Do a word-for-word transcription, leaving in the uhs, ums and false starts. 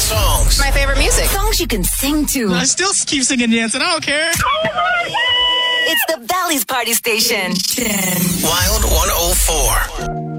songs. My favorite music. Songs you can sing to. I still keep singing dancing. I don't care. It's the Valley's Party Station. Wild one oh four.